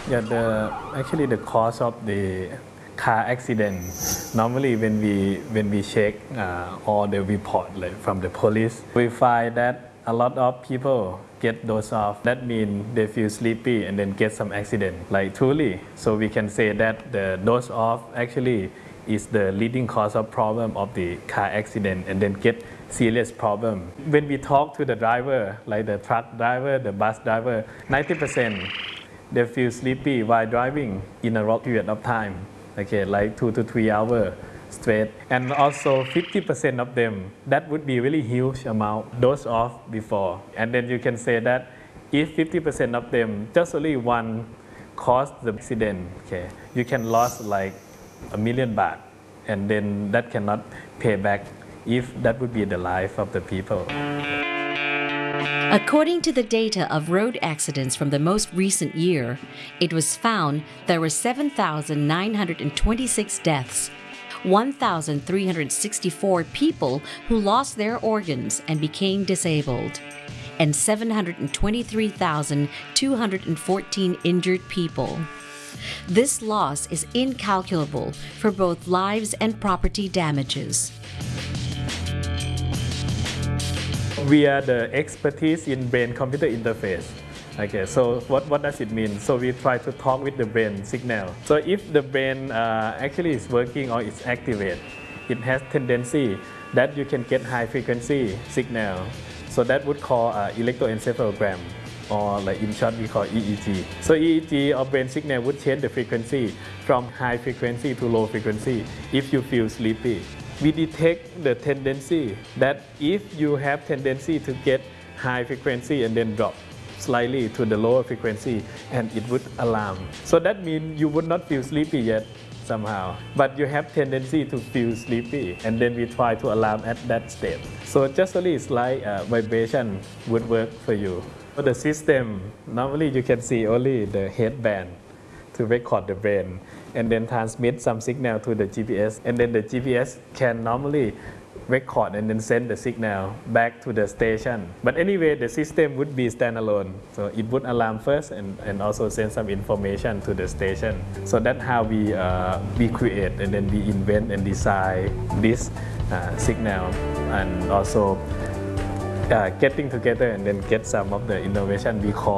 Yeah, actually the cause of the car accident. Normally, when we check all the report like from the police, we find that a lot of people get dose off. That means they feel sleepy and then get some accident. Like truly, so we can say that the dose off actually is the leading cause of problem of the car accident and then get serious problem. When we talk to the driver, like the truck driver, the bus driver, 90%. They feel sleepy while driving in a long period of time, okay, like 2 to 3 hours straight. And also 50% of them, that would be really huge amount, dose off before. And then you can say that if 50% of them, just only one caused the accident, okay, you can lose like $1 million, and then that cannot pay back if that would be the life of the people. According to the data of road accidents from the most recent year, it was found there were 7,926 deaths, 1,364 people who lost their organs and became disabled, and 723,214 injured people. This loss is incalculable for both lives and property damages. We are the expertise in brain-computer interface. Okay, so what does it mean? So we try to talk with the brain signal. So if the brain actually is working or is activated, it has tendency that you can get high frequency signal. So that would call electroencephalogram, or like in short we call EEG. So EEG or brain signal would change the frequency from high frequency to low frequency if you feel sleepy. We detect the tendency that if you have tendency to get high frequency and then drop slightly to the lower frequency, and it would alarm. So that means you would not feel sleepy yet somehow, but you have tendency to feel sleepy, and then we try to alarm at that state. So just only slight vibration would work for you. For the system, normally you can see only the headband to record the brain and then transmit some signal to the GPS, and then the GPS can normally record and then send the signal back to the station. But anyway, the system would be standalone, so it would alarm first and also send some information to the station. So that's how we create and then we invent and design this signal, and also getting together and then get some of the innovation we call